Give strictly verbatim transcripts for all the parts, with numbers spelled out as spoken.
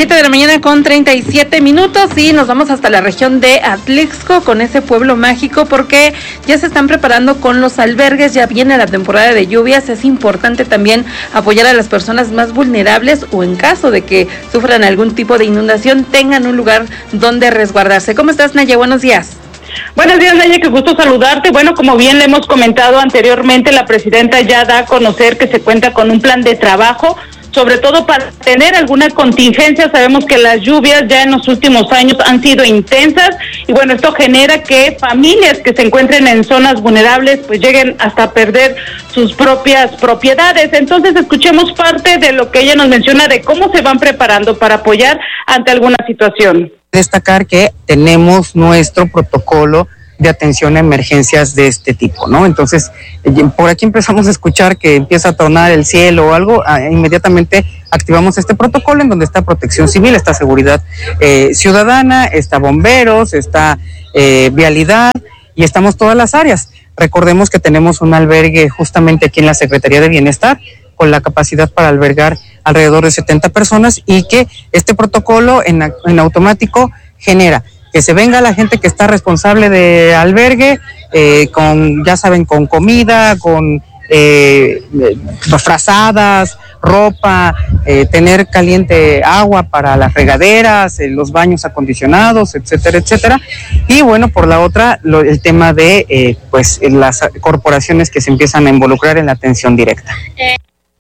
siete de la mañana con treinta y siete minutos y nos vamos hasta la región de Atlixco con ese pueblo mágico porque ya se están preparando con los albergues, ya viene la temporada de lluvias, es importante también apoyar a las personas más vulnerables o en caso de que sufran algún tipo de inundación tengan un lugar donde resguardarse. ¿Cómo estás, Naya? Buenos días. Buenos días, Naya, qué gusto saludarte. Bueno, como bien le hemos comentado anteriormente, la presidenta ya da a conocer que se cuenta con un plan de trabajo, sobre todo para tener alguna contingencia. Sabemos que las lluvias ya en los últimos años han sido intensas y bueno, esto genera que familias que se encuentren en zonas vulnerables pues lleguen hasta perder sus propias propiedades. Entonces escuchemos parte de lo que ella nos menciona de cómo se van preparando para apoyar ante alguna situación. Destacar que tenemos nuestro protocolo de atención a emergencias de este tipo, ¿no? Entonces, por aquí empezamos a escuchar que empieza a tronar el cielo o algo, inmediatamente activamos este protocolo en donde está Protección Civil, está Seguridad eh, Ciudadana, está Bomberos, está eh, Vialidad y estamos todas las áreas. Recordemos que tenemos un albergue justamente aquí en la Secretaría de Bienestar con la capacidad para albergar alrededor de setenta personas y que este protocolo en, en automático genera que se venga la gente que está responsable de albergue, eh, con, ya saben, con comida, con eh, frazadas, ropa, eh, tener caliente agua para las regaderas, eh, los baños acondicionados, etcétera, etcétera. Y bueno, por la otra, lo, el tema de eh, pues las corporaciones que se empiezan a involucrar en la atención directa. Eh.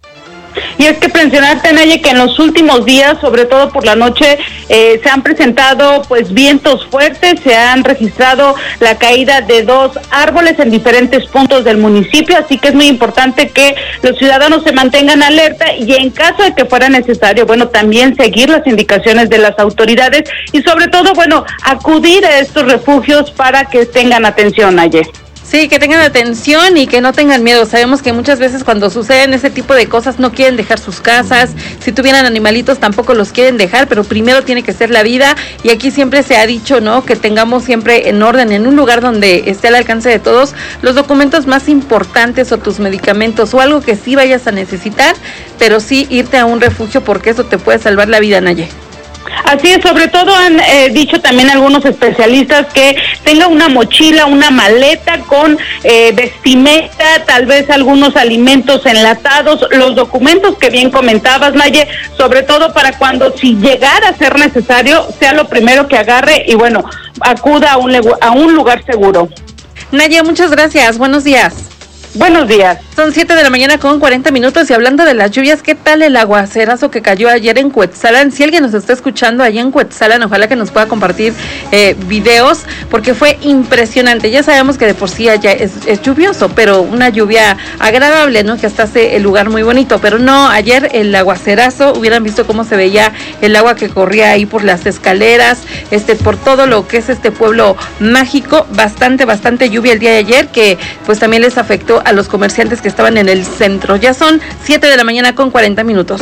Y es que mencionaste, Naya, que en los últimos días, sobre todo por la noche, eh, se han presentado pues vientos fuertes, se han registrado la caída de dos árboles en diferentes puntos del municipio, así que es muy importante que los ciudadanos se mantengan alerta y en caso de que fuera necesario, bueno, también seguir las indicaciones de las autoridades y sobre todo, bueno, acudir a estos refugios para que tengan atención, Naya. Sí, que tengan atención y que no tengan miedo. Sabemos que muchas veces cuando suceden ese tipo de cosas no quieren dejar sus casas, si tuvieran animalitos tampoco los quieren dejar, pero primero tiene que ser la vida y aquí siempre se ha dicho, ¿no?, que tengamos siempre en orden, en un lugar donde esté al alcance de todos, los documentos más importantes o tus medicamentos o algo que sí vayas a necesitar, pero sí irte a un refugio porque eso te puede salvar la vida, Naye. Así es, sobre todo han eh, dicho también algunos especialistas que tenga una mochila, una maleta con eh, vestimenta, tal vez algunos alimentos enlatados, los documentos que bien comentabas, Naye, sobre todo para cuando si llegara a ser necesario, sea lo primero que agarre y bueno, acuda a un, a un lugar seguro. Naye, muchas gracias, buenos días. Buenos días. Son siete de la mañana con cuarenta minutos y hablando de las lluvias, ¿qué tal el aguacerazo que cayó ayer en Cuetzalan? Si alguien nos está escuchando allá en Cuetzalan, ojalá que nos pueda compartir eh, videos, porque fue impresionante. Ya sabemos que de por sí allá es, es lluvioso, pero una lluvia agradable, ¿no? Que hasta hace el lugar muy bonito, pero no, ayer el aguacerazo, hubieran visto cómo se veía el agua que corría ahí por las escaleras, este, por todo lo que es este pueblo mágico, bastante, bastante lluvia el día de ayer, que pues también les afectó a los comerciantes que estaban en el centro. Ya son siete de la mañana con cuarenta minutos.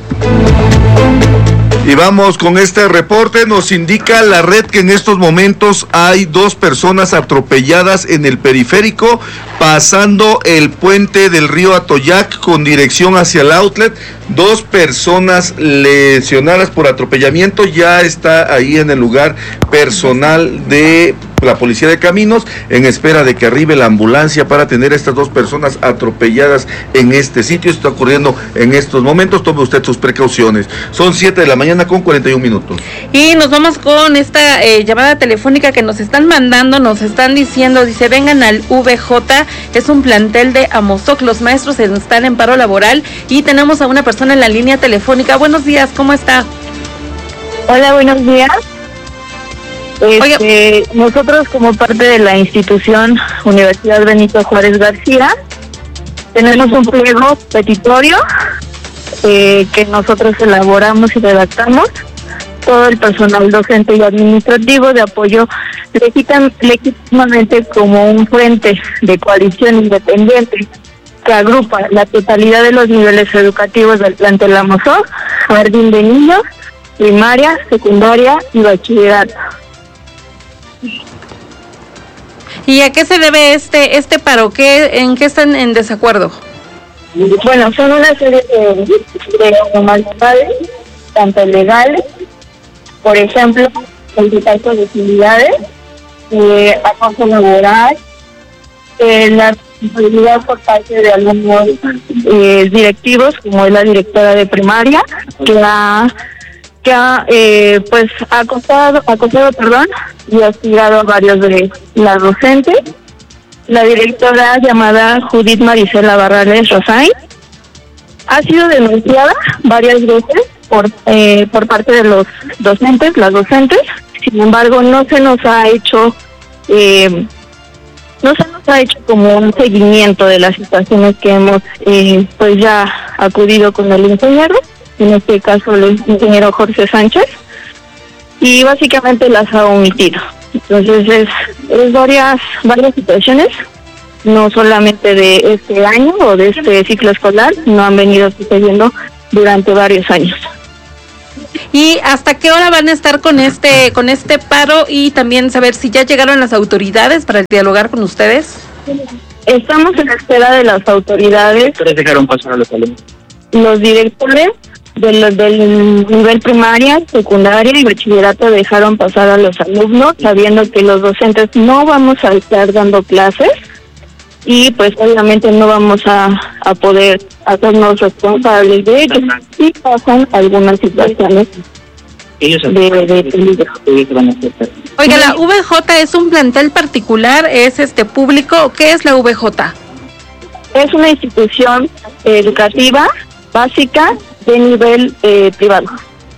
Y vamos con este reporte, nos indica la red que en estos momentos hay dos personas atropelladas en el periférico, pasando el puente del río Atoyac con dirección hacia el outlet, dos personas lesionadas por atropellamiento, ya está ahí en el lugar personal de la Policía de Caminos, en espera de que arribe la ambulancia para tener a estas dos personas atropelladas en este sitio. Está ocurriendo en estos momentos, tome usted sus precauciones. Son siete de la mañana con cuarenta y un minutos. Y nos vamos con esta eh, llamada telefónica que nos están mandando, nos están diciendo, dice, vengan al V J, es un plantel de Amozoc, los maestros están en paro laboral y tenemos a una persona en la línea telefónica. Buenos días, ¿cómo está? Hola, buenos días. Este, nosotros como parte de la institución Universidad Benito Juárez García tenemos un pliego petitorio eh, que nosotros elaboramos y redactamos, todo el personal docente y administrativo de apoyo legitim, legítimamente como un frente de coalición independiente que agrupa la totalidad de los niveles educativos del plantel Amozoc, jardín de niños, primaria, secundaria y bachillerato. ¿Y a qué se debe este este paro? ¿Qué, ¿En qué están en desacuerdo? Bueno, son una serie de, de anormalidades, tanto legales por ejemplo, el detalle de utilidades, eh, acoso laboral, eh, la responsabilidad por parte de algunos eh, directivos, como es la directora de primaria, que ha, que ha eh, pues acosado, acosado, perdón, y ha hostigado a varios de las docentes. La directora llamada Judith Marisela Barrales Rosain ha sido denunciada varias veces por eh, por parte de los docentes, las docentes. Sin embargo, no se nos ha hecho eh, no se nos ha hecho como un seguimiento de las situaciones que hemos eh, pues ya acudido con el ingeniero, en este caso el ingeniero Jorge Sánchez, y básicamente las ha omitido. Entonces es, es varias varias situaciones, no solamente de este año o de este ciclo escolar, no han venido sucediendo durante varios años. ¿Y hasta qué hora van a estar con este con este paro? Y también saber si ya llegaron las autoridades para dialogar con ustedes. Estamos en espera de las autoridades. ¿Ustedes dejaron pasar a los alumnos? Los directores del, del nivel primaria, secundaria y bachillerato dejaron pasar a los alumnos, sabiendo que los docentes no vamos a estar dando clases y pues obviamente no vamos a, a poder hacernos responsables de ellos si pasan algunas situaciones ellos de, de peligro. Oiga, ¿la V J es un plantel particular? ¿Es este público? ¿Qué es la V J? Es una institución educativa básica de nivel eh, privado.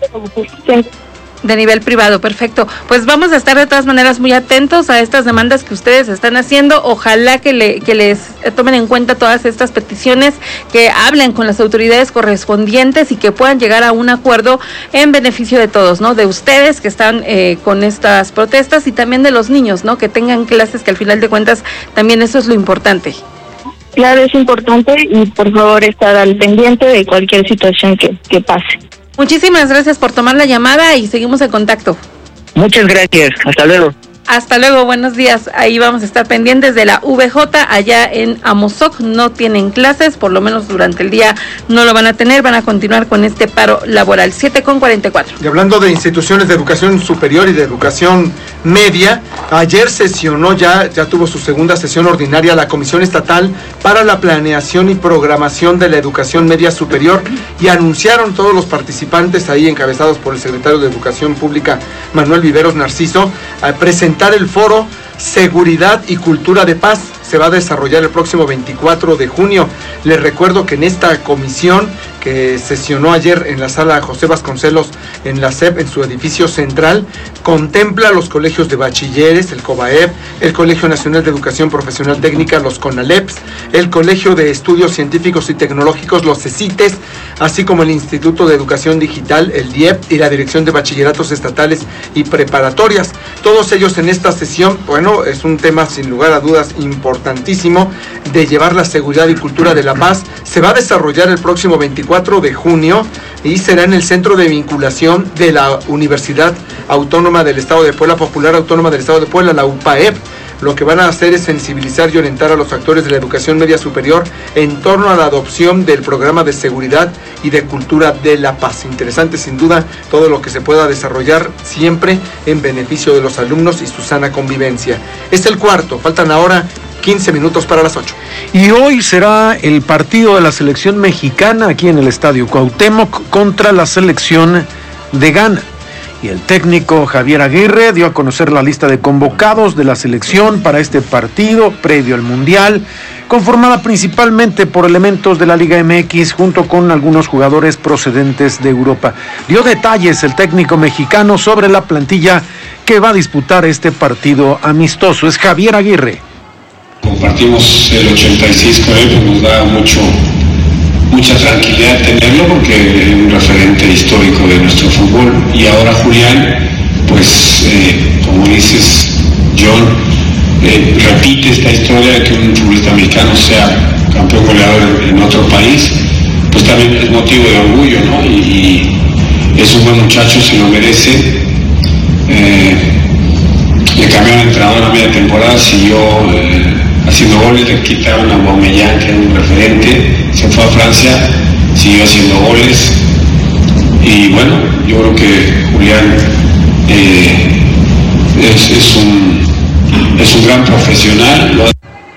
De nivel privado, perfecto. Pues vamos a estar de todas maneras muy atentos a estas demandas que ustedes están haciendo. Ojalá que, le, que les tomen en cuenta todas estas peticiones, que hablen con las autoridades correspondientes y que puedan llegar a un acuerdo en beneficio de todos, ¿no? De ustedes que están eh, con estas protestas y también de los niños, ¿no? Que tengan clases, que al final de cuentas también eso es lo importante. Claro, es importante y por favor estar al pendiente de cualquier situación que, que pase. Muchísimas gracias por tomar la llamada y seguimos en contacto. Muchas gracias, hasta luego. Hasta luego, buenos días. Ahí vamos a estar pendientes de la V J allá en Amozoc. No tienen clases, por lo menos durante el día no lo van a tener, van a continuar con este paro laboral. siete con cuarenta y cuatro. Y hablando de instituciones de educación superior y de educación media, ayer sesionó ya, ya tuvo su segunda sesión ordinaria la Comisión Estatal para la Planeación y Programación de la Educación Media Superior y anunciaron todos los participantes ahí encabezados por el secretario de Educación Pública, Manuel Viveros Narciso, a presentar el foro Seguridad y Cultura de Paz. Se va a desarrollar el próximo veinticuatro de junio. Les recuerdo que en esta comisión que sesionó ayer en la sala José Vasconcelos en la S E P, en su edificio central, contempla los colegios de bachilleres, el COBAEP, el Colegio Nacional de Educación Profesional Técnica, los CONALEPS, el Colegio de Estudios Científicos y Tecnológicos, los CECITES, así como el Instituto de Educación Digital, el D I E P, y la Dirección de Bachilleratos Estatales y Preparatorias. Todos ellos en esta sesión, bueno, es un tema sin lugar a dudas importantísimo de llevar la seguridad y cultura de la paz. Se va a desarrollar el próximo veinticuatro de junio y será en el Centro de Vinculación de la Universidad Autónoma del Estado de Puebla, Popular Autónoma del Estado de Puebla, la U P A E P. Lo que van a hacer es sensibilizar y orientar a los actores de la educación media superior en torno a la adopción del programa de seguridad y de cultura de la paz. Interesante sin duda todo lo que se pueda desarrollar siempre en beneficio de los alumnos y su sana convivencia. Es el cuarto, faltan ahora quince minutos para las ocho. Y hoy será el partido de la selección mexicana aquí en el Estadio Cuauhtémoc contra la selección de Ghana. Y el técnico Javier Aguirre dio a conocer la lista de convocados de la selección para este partido previo al Mundial, conformada principalmente por elementos de la Liga M X junto con algunos jugadores procedentes de Europa. Dio detalles el técnico mexicano sobre la plantilla que va a disputar este partido amistoso. Es Javier Aguirre. Compartimos el ochenta y seis con él, pues nos da mucho, mucha tranquilidad tenerlo porque es un referente histórico de nuestro fútbol. Y ahora Julián, pues eh, como dices, John, eh, repite esta historia de que un futbolista mexicano sea campeón goleador en, en otro país, pues también es motivo de orgullo, ¿no? Y, y es un buen muchacho, se lo merece. Eh, le cambiaron de entrenador a media temporada, siguió eh, haciendo goles, le quitaron a Aubameyang, que era un referente, se fue a Francia, siguió haciendo goles y bueno, yo creo que Julián eh, es, es, un, es un gran profesional. Lo...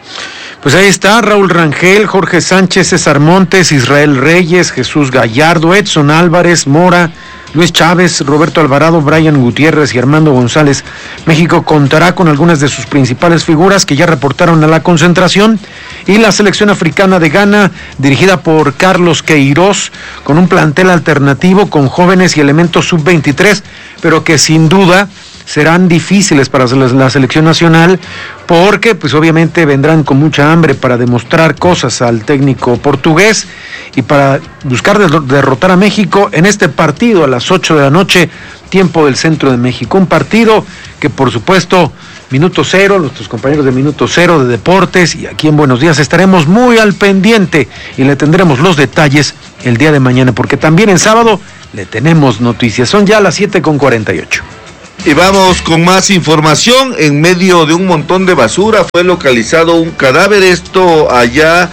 Pues ahí está Raúl Rangel, Jorge Sánchez, César Montes, Israel Reyes, Jesús Gallardo, Edson Álvarez, Mora, Luis Chávez, Roberto Alvarado, Brian Gutiérrez y Armando González. México contará con algunas de sus principales figuras que ya reportaron a la concentración, y la selección africana de Ghana, dirigida por Carlos Queiroz, con un plantel alternativo con jóvenes y elementos sub veintitrés, pero que sin duda serán difíciles para la selección nacional, porque pues obviamente vendrán con mucha hambre para demostrar cosas al técnico portugués y para buscar derrotar a México en este partido a las ocho de la noche, tiempo del centro de México. Un partido que, por supuesto, Minuto Cero, nuestros compañeros de Minuto Cero de Deportes y aquí en Buenos Días estaremos muy al pendiente y le tendremos los detalles el día de mañana, porque también en sábado le tenemos noticias. Son ya las siete con cuarenta y ocho. Y vamos con más información. En medio de un montón de basura fue localizado un cadáver, esto allá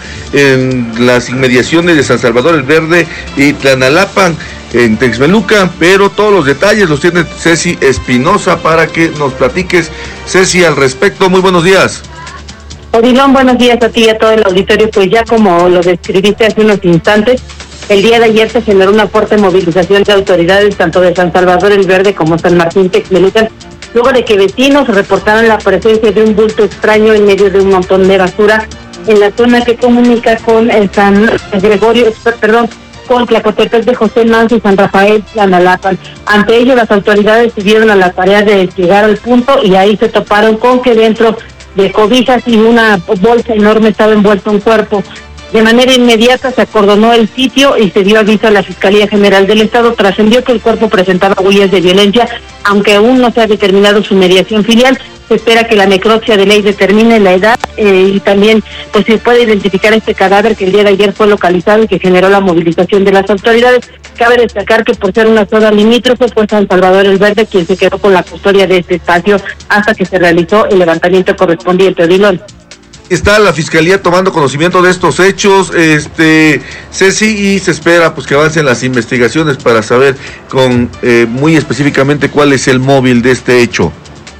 en las inmediaciones de San Salvador el Verde y Tlanalapan, en Texmelucan, pero todos los detalles los tiene Ceci Espinosa para que nos platiques, Ceci, al respecto. Muy buenos días. Odilón, buenos días a ti y a todo el auditorio. Pues ya como lo describiste hace unos instantes, el día de ayer se generó una fuerte movilización de autoridades tanto de San Salvador el Verde como San Martín Texmelucan, luego de que vecinos reportaron la presencia de un bulto extraño en medio de un montón de basura en la zona que comunica con el San Gregorio, perdón, con Tlacotepec de José Manso y San Rafael Tlanalapan. Ante ello, las autoridades se dieron a la tarea de llegar al punto y ahí se toparon con que dentro de cobijas y una bolsa enorme estaba envuelto un cuerpo. De manera inmediata se acordonó el sitio y se dio aviso a la Fiscalía General del Estado. Trascendió que el cuerpo presentaba huellas de violencia, aunque aún no se ha determinado su mediación filial. Se espera que la necropsia de ley determine la edad eh, y también pues se puede identificar este cadáver que el día de ayer fue localizado y que generó la movilización de las autoridades. Cabe destacar que por ser una zona limítrofe fue San Salvador el Verde quien se quedó con la custodia de este espacio hasta que se realizó el levantamiento correspondiente. Odilón. Está la Fiscalía tomando conocimiento de estos hechos, este Ceci, y se espera pues que avancen las investigaciones para saber con eh, muy específicamente cuál es el móvil de este hecho.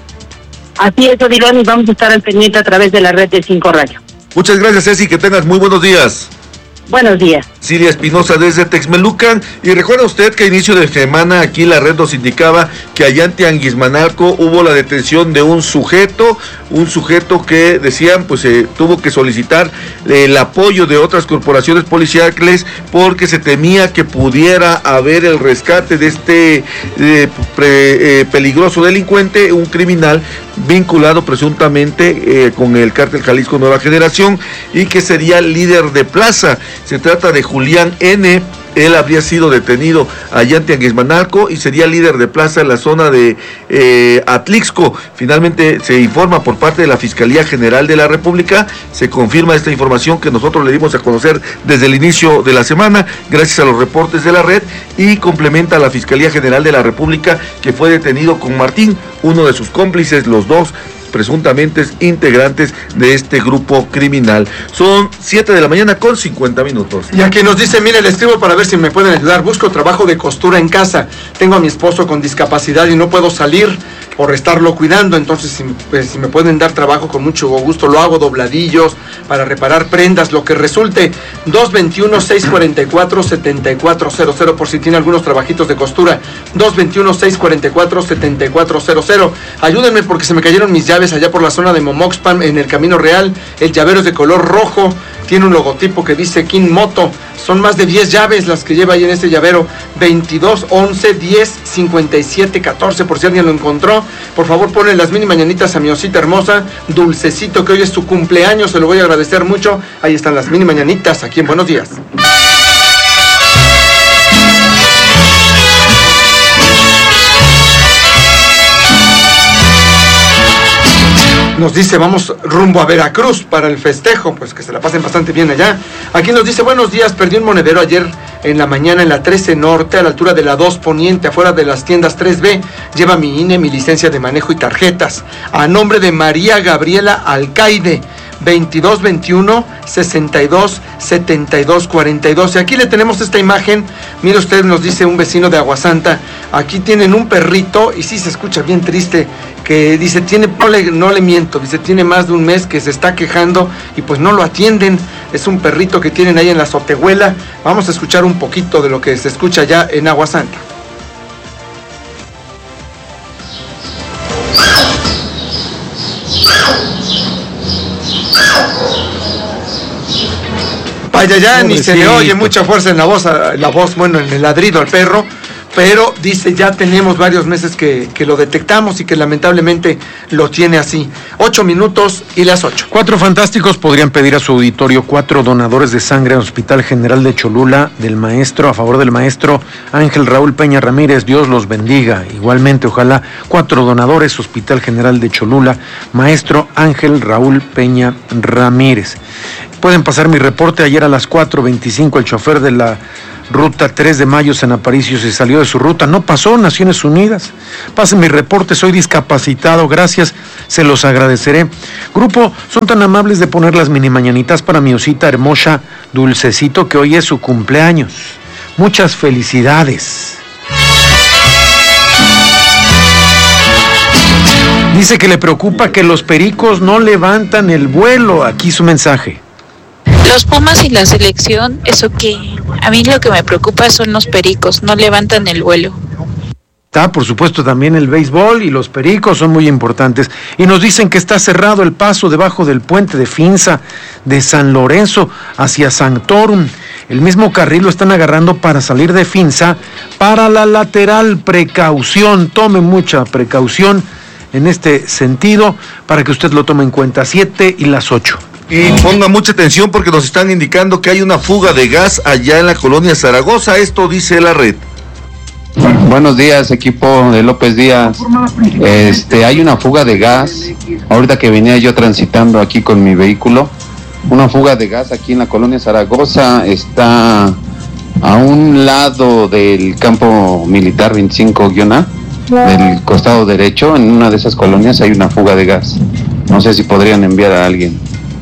Así es, Odilón, y vamos a estar al pendiente a través de la red de Cinco Radio. Muchas gracias, Ceci, que tengas muy buenos días. Buenos días. Silvia Espinosa desde Texmelucan. Y recuerda usted que a inicio de semana aquí la red nos indicaba que allá en Tianguismanalco hubo la detención de un sujeto, un sujeto que decían pues eh, tuvo que solicitar eh, el apoyo de otras corporaciones policiales porque se temía que pudiera haber el rescate de este eh, pre, eh, peligroso delincuente, un criminal vinculado presuntamente eh, con el cártel Jalisco Nueva Generación y que sería líder de plaza. Se trata de Julián N. Él habría sido detenido allá en Tianguismanalco y sería líder de plaza en la zona de eh, Atlixco. Finalmente se informa por parte de la Fiscalía General de la República, se confirma esta información que nosotros le dimos a conocer desde el inicio de la semana, gracias a los reportes de la red, y complementa a la Fiscalía General de la República que fue detenido con Martín, uno de sus cómplices, los dos presuntamente integrantes de este grupo criminal. Son siete de la mañana con cincuenta minutos. Y aquí nos dice, mire, le escribo para ver si me pueden ayudar, busco trabajo de costura en casa, tengo a mi esposo con discapacidad y no puedo salir por estarlo cuidando, entonces si, pues, si me pueden dar trabajo con mucho gusto, lo hago, dobladillos, para reparar prendas, lo que resulte. Dos veintiuno, seis cuarenta y cuatro, setenta y cuatro cero cero por si tiene algunos trabajitos de costura. Dos veintiuno, seis cuarenta y cuatro, setenta y cuatro cero cero. Ayúdenme porque se me cayeron mis llaves allá por la zona de Momoxpan en el Camino Real. El llavero es de color rojo, tiene un logotipo que dice King Moto. Son más de diez llaves las que lleva ahí en este llavero. Veintidós, once, diez, cincuenta y siete, catorce, por si alguien lo encontró. Por favor, ponle las mini mañanitas a mi osita hermosa, Dulcecito, que hoy es su cumpleaños, se lo voy a agradecer mucho. Ahí están las mini mañanitas aquí en Buenos Días. Nos dice, vamos rumbo a Veracruz para el festejo, pues que se la pasen bastante bien allá. Aquí nos dice, buenos días, perdí un monedero ayer en la mañana en la trece Norte, a la altura de la dos Poniente, afuera de las tiendas tres B. Lleva mi I N E, mi licencia de manejo y tarjetas. A nombre de María Gabriela Alcaide, veintidós veintiuno, sesenta y dos, setenta y dos cuarenta y dos. Y aquí le tenemos esta imagen. Mire usted, nos dice un vecino de Aguasanta, Aquí tienen un perrito y sí se escucha bien triste, que dice, tiene, no le, no le miento, dice, tiene más de un mes que se está quejando y pues no lo atienden. Es un perrito que tienen ahí en la azotehuela. Vamos a escuchar un poquito de lo que se escucha ya en Agua Santa. Vaya, ya ni se le oye mucha fuerza en la voz, la voz, bueno, en el ladrido al perro, pero dice, ya tenemos varios meses que, que lo detectamos y que lamentablemente lo tiene así. Ocho minutos y las ocho. Cuatro fantásticos podrían pedir a su auditorio cuatro donadores de sangre al Hospital General de Cholula del maestro, a favor del maestro Ángel Raúl Peña Ramírez. Dios los bendiga. Igualmente, ojalá cuatro donadores, Hospital General de Cholula, maestro Ángel Raúl Peña Ramírez. Pueden pasar mi reporte. Ayer a las cuatro veinticinco el chofer de la ruta tres de mayo San Aparicio se salió de su ruta, no pasó Naciones Unidas. Pasen mi reporte, soy discapacitado, gracias, se los agradeceré. Grupo, son tan amables de poner las mini mañanitas para mi osita hermosa Dulcecito, que hoy es su cumpleaños. Muchas felicidades. Dice que le preocupa que los pericos no levantan el vuelo. Aquí su mensaje. Los Pumas y la selección, eso que a mí lo que me preocupa son los pericos, no levantan el vuelo. Está, por supuesto, también el béisbol y los pericos son muy importantes. Y nos dicen que está cerrado el paso debajo del puente de Finza de San Lorenzo hacia Sanctorum. El mismo carril lo están agarrando para salir de Finza para la lateral. Precaución, tome mucha precaución en este sentido para que usted lo tome en cuenta. Siete y las ocho. Y ponga mucha atención porque nos están indicando que hay una fuga de gas allá en la colonia Zaragoza. Esto dice la red. Buenos días, equipo de López Díaz. Este, hay una fuga de gas. Ahorita que venía yo transitando aquí con mi vehículo, una fuga de gas aquí en la colonia Zaragoza. Está a un lado del campo militar veinticinco guion A, del costado derecho. En una de esas colonias hay una fuga de gas. No sé si podrían enviar a alguien.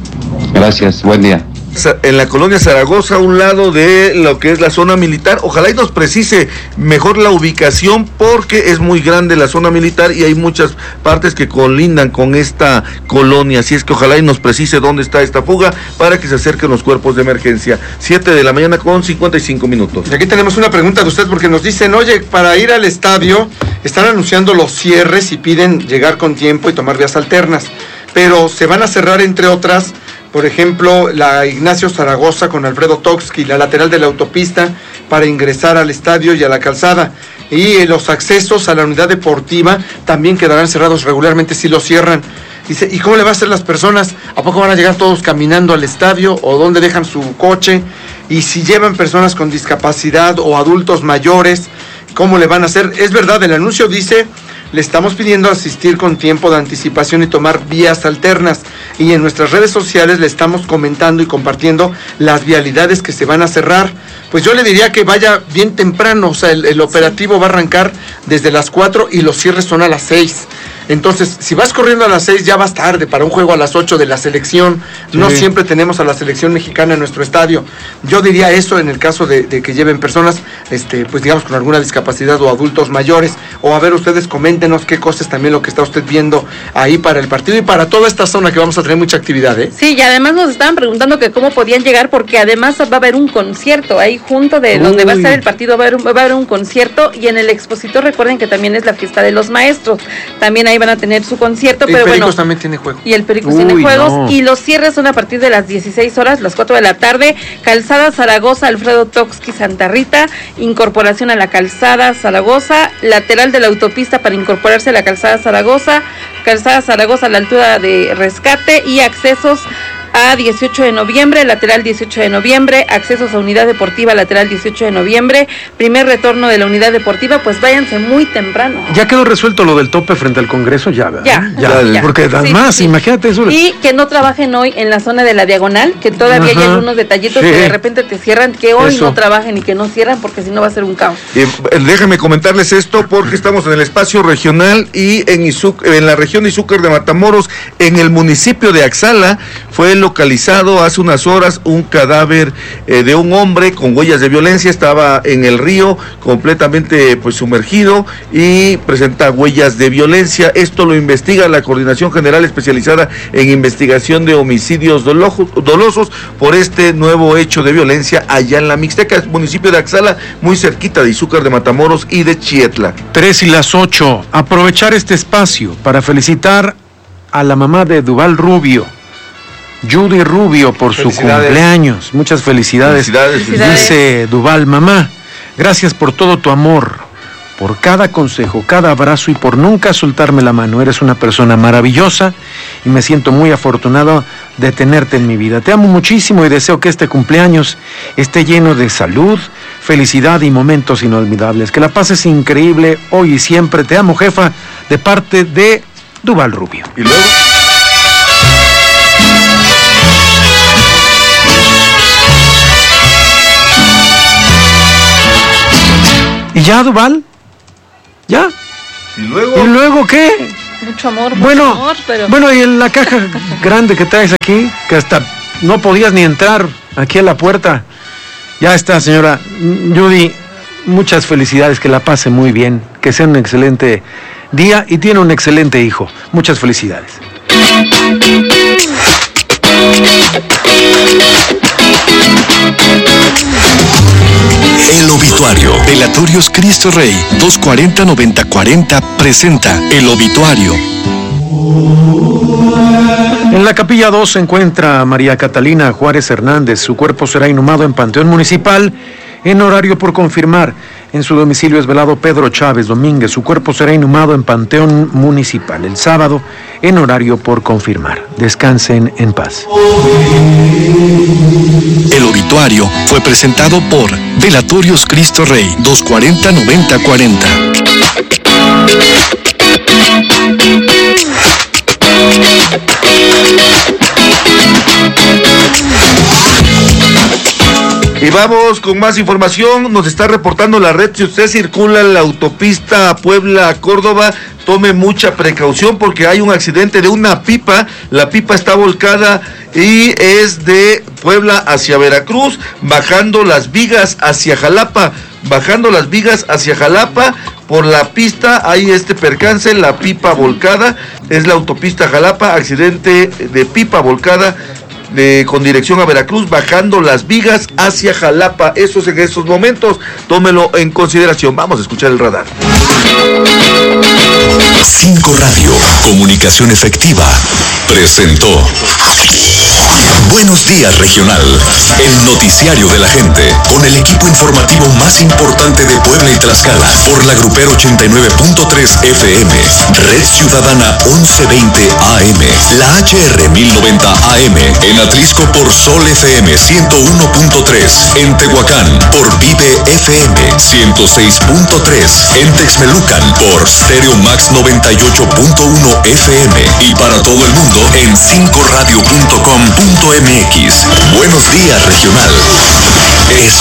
Gracias, buen día. En la colonia Zaragoza, a un lado de lo que es la zona militar. Ojalá y nos precise mejor la ubicación porque es muy grande la zona militar y hay muchas partes que colindan con esta colonia. Así es que ojalá y nos precise dónde está esta fuga para que se acerquen los cuerpos de emergencia. Siete de la mañana con cincuenta y cinco minutos. Y aquí tenemos una pregunta de usted porque nos dicen, oye, para ir al estadio están anunciando los cierres y piden llegar con tiempo y tomar vías alternas, pero se van a cerrar, entre otras, por ejemplo, la Ignacio Zaragoza con Alfredo Toxqui, la lateral de la autopista para ingresar al estadio y a la calzada. Y eh, los accesos a la unidad deportiva también quedarán cerrados regularmente si los cierran. Dice, ¿y cómo le va a hacer las personas? ¿A poco van a llegar todos caminando al estadio o dónde dejan su coche? Y si llevan personas con discapacidad o adultos mayores, ¿cómo le van a hacer? Es verdad, el anuncio dice, le estamos pidiendo asistir con tiempo de anticipación y tomar vías alternas. Y en nuestras redes sociales le estamos comentando y compartiendo las vialidades que se van a cerrar. Pues yo le diría que vaya bien temprano, o sea, el, el operativo va a arrancar desde las cuatro y los cierres son a las seis. Entonces, si vas corriendo a las seis, ya vas tarde para un juego a las ocho de la selección. Sí. No siempre tenemos a la selección mexicana en nuestro estadio. Yo diría eso en el caso de, de que lleven personas, este, pues digamos, con alguna discapacidad o adultos mayores. O a ver, ustedes coméntenos qué cosas también lo que está usted viendo ahí para el partido y para toda esta zona que vamos a tener mucha actividad, ¿eh? Sí, y además nos estaban preguntando que cómo podían llegar porque además va a haber un concierto ahí junto de Uy. donde va a estar el partido, va a, haber un, va a haber un concierto y en el Expositor recuerden que también es la fiesta de los maestros. También ahí van a tener su concierto, el pero Pericos bueno. también tiene juego. Y el Pericos Uy, tiene juegos no. Y los cierres son a partir de las dieciséis horas, las cuatro de la tarde. Calzada Zaragoza, Alfredo Toxqui, Santa Rita, incorporación a la Calzada Zaragoza, lateral de la autopista para incorporarse a la Calzada Zaragoza, Calzada Zaragoza a la altura de Rescate y accesos a dieciocho de noviembre, lateral dieciocho de noviembre, accesos a unidad deportiva, lateral dieciocho de noviembre, primer retorno de la unidad deportiva, pues váyanse muy temprano. ¿Ya quedó resuelto lo del tope frente al Congreso? Ya, ¿verdad? Ya, ya, ya. Porque además, sí, sí, imagínate eso. Y que no trabajen hoy en la zona de la Diagonal, que todavía Ajá, hay algunos detallitos sí. que de repente te cierran, que hoy eso. no trabajen y que no cierran, porque si no va a ser un caos. Eh, déjame comentarles esto, porque estamos en el espacio regional y en, Izú- en la región de Izúcar de Matamoros, en el municipio de Axala, fue lo localizado hace unas horas un cadáver eh, de un hombre con huellas de violencia. Estaba en el río completamente pues sumergido y presenta huellas de violencia. Esto lo investiga la Coordinación General Especializada en Investigación de Homicidios Dolosos por este nuevo hecho de violencia allá en la Mixteca, municipio de Axala, muy cerquita de Izúcar de Matamoros y de Chietla. Tres y las ocho. Aprovechar este espacio para felicitar a la mamá de Duval Rubio, Judy Rubio, por su cumpleaños. Muchas felicidades. Felicidades. Felicidades. Dice Duval: mamá, gracias por todo tu amor, por cada consejo, cada abrazo y por nunca soltarme la mano. Eres una persona maravillosa y me siento muy afortunado de tenerte en mi vida. Te amo muchísimo y deseo que este cumpleaños esté lleno de salud, felicidad y momentos inolvidables. Que la pases increíble hoy y siempre. Te amo, jefa, de parte de Duval Rubio. Y luego... ¿Y ya, Duval? ¿Ya? ¿Y luego? ¿Y luego qué? Mucho amor, mucho Bueno, amor, pero... bueno, y en la caja grande que traes aquí, que hasta no podías ni entrar aquí a la puerta. Ya está, señora Judy, muchas felicidades, que la pase muy bien, que sea un excelente día y tiene un excelente hijo. Muchas felicidades. El obituario. Velatorios Cristo Rey doscientos cuarenta noventa cuarenta presenta El obituario. En la capilla dos se encuentra María Catalina Juárez Hernández. Su cuerpo será inhumado en Panteón Municipal en horario por confirmar. En su domicilio es velado Pedro Chávez Domínguez. Su cuerpo será inhumado en Panteón Municipal el sábado en horario por confirmar. Descansen en paz. El obituario fue presentado por Velatorios Cristo Rey doscientos cuarenta noventa cuarenta. Y vamos con más información. Nos está reportando la red. Si usted circula en la autopista Puebla-Córdoba, tome mucha precaución porque hay un accidente de una pipa. La pipa está volcada y es de Puebla hacia Veracruz, bajando las vigas hacia Jalapa. Bajando las vigas hacia Jalapa, por la pista hay este percance, la pipa volcada. Es la autopista Jalapa, accidente de pipa volcada De, con dirección a Veracruz, bajando las vigas hacia Jalapa. Eso es en estos momentos, tómelo en consideración. Vamos a escuchar el radar. cinco Radio, comunicación efectiva, presentó Buenos Días Regional, el noticiario de la gente, con el equipo informativo más importante de Puebla y Tlaxcala, por la Grupero ochenta y nueve punto tres F M, Red Ciudadana once veinte A M, la H R mil noventa A M, en Atlisco por Sol F M ciento uno punto tres, en Tehuacán por Vive F M ciento seis punto tres, en Texmelucan por Stereo Max noventa y ocho punto uno F M y para todo el mundo en cinco radio punto com punto m x. Buenos Días Regional. Es